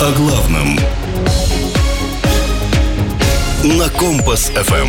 О главном на Компас ФМ.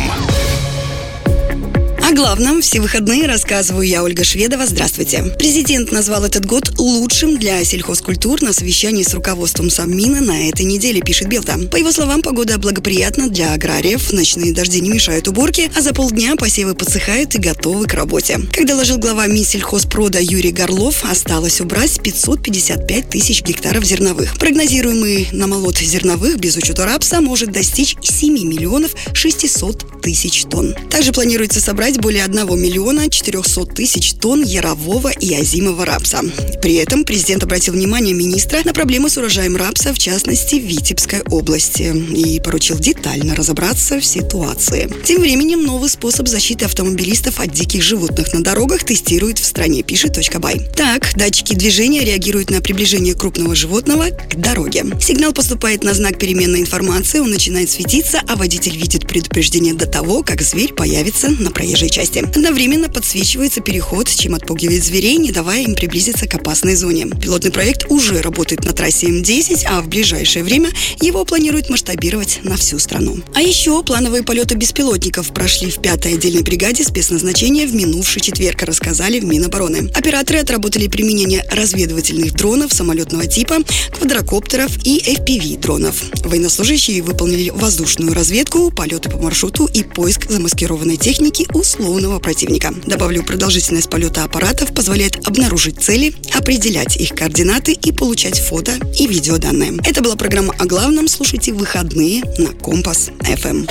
О главном все выходные рассказываю я, Ольга Шведова. Здравствуйте. Президент назвал этот год лучшим для сельхозкультур на совещании с руководством Совмина на этой неделе, пишет Белта. По его словам, погода благоприятна для аграриев, ночные дожди не мешают уборке, а за полдня посевы подсыхают и готовы к работе. Как доложил глава Минсельхозпрода Юрий Горлов, осталось убрать 555 тысяч гектаров зерновых. Прогнозируемый намолот зерновых без учета рапса может достичь 7 миллионов 600 тысяч тонн. Также планируется собрать более 1 миллиона 400 тысяч тонн ярового и озимого рапса. При этом президент обратил внимание министра на проблемы с урожаем рапса, в частности, в Витебской области, и поручил детально разобраться в ситуации. Тем временем новый способ защиты автомобилистов от диких животных на дорогах тестируют в стране, пишет .бай. Так, датчики движения реагируют на приближение крупного животного к дороге. Сигнал поступает на знак переменной информации, он начинает светиться, а водитель видит предупреждение до того, как зверь появится на проезжей части. Одновременно подсвечивается переход, чем отпугивает зверей, не давая им приблизиться к опасной зоне. Пилотный проект уже работает на трассе М10, а в ближайшее время его планируют масштабировать на всю страну. А еще плановые полеты беспилотников прошли в 5-й отдельной бригаде спецназначения в минувший четверг, рассказали в Минобороны. Операторы отработали применение разведывательных дронов самолетного типа, квадрокоптеров и FPV-дронов. Военнослужащие выполнили воздушную разведку, полеты по маршруту и поиск замаскированной техники условного противника. Добавлю, продолжительность полета аппаратов позволяет обнаружить цели, определять их координаты и получать фото и видеоданные. Это была программа «О главном». Слушайте в выходные на Компас ФМ.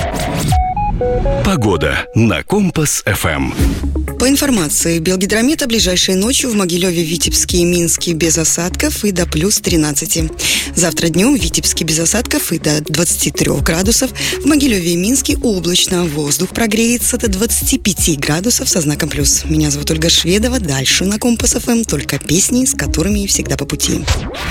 Погода на Компас ФМ. По информации Белгидромета, ближайшей ночью в Могилеве, Витебске и Минске без осадков и до плюс 13. Завтра днем в Витебске без осадков и до 23 градусов. В Могилеве и Минске облачно. Воздух прогреется до 25 градусов со знаком плюс. Меня зовут Ольга Шведова. Дальше на Компас ФМ только песни, с которыми всегда по пути.